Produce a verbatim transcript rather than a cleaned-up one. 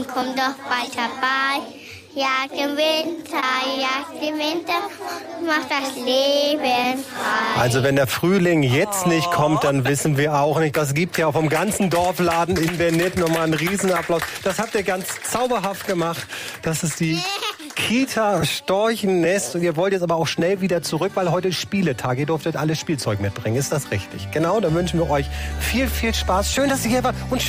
Komm doch bald herbei. Jagd im Winter, Jagd im Winter, macht das Leben frei. Also wenn der Frühling jetzt nicht kommt, dann wissen wir auch nicht. Das gibt ja vom ganzen Dorfladen in Bernit nochmal einen Riesenapplaus. Das habt ihr ganz zauberhaft gemacht. Das ist die Kita Storchennest. Und ihr wollt jetzt aber auch schnell wieder zurück, weil heute ist Spieletag. Ihr durftet alles Spielzeug mitbringen. Ist das richtig? Genau, dann wünschen wir euch viel, viel Spaß. Schön, dass ihr hier wart und schön